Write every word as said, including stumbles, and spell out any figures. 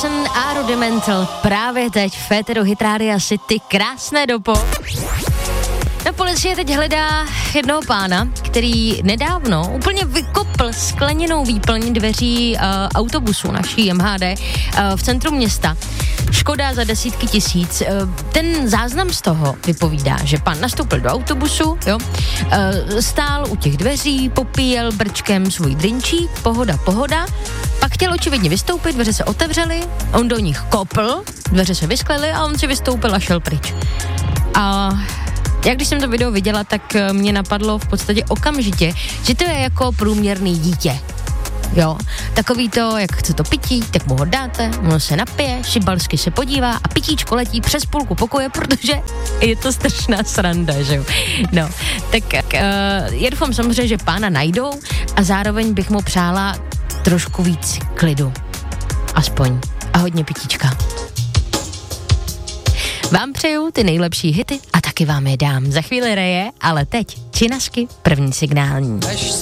Jason a Rudimental právě teď v Féteru Hit Rádia City. Krásné dopo. No, policie teď hledá jednoho pána, který nedávno úplně vykopl skleněnou výplň dveří uh, autobusu naší M H D uh, v centru města. Škoda za desítky tisíc. Uh, ten záznam z toho vypovídá, že pán nastoupil do autobusu, jo, uh, stál u těch dveří, popíjel brčkem svůj drinčík, pohoda, pohoda, pak chtěl očividně vystoupit, dveře se otevřely, on do nich kopl, dveře se vysklely a on si vystoupil a šel pryč. A já když jsem to video viděla, tak mě napadlo v podstatě okamžitě, že to je jako průměrný dítě. Jo, takový to, jak chce to pití, tak mu ho dáte, on se napije, šibalsky se podívá a pitíčko letí přes půlku pokoje, protože je to strašná sranda, že jo. No, tak uh, já doufám samozřejmě, že pána najdou a zároveň bych mu přála trošku víc klidu. Aspoň. A hodně pitíčka. Vám přeju ty nejlepší hity a taky vám je dám. Za chvíli Reje, ale teď Činasky, první signální.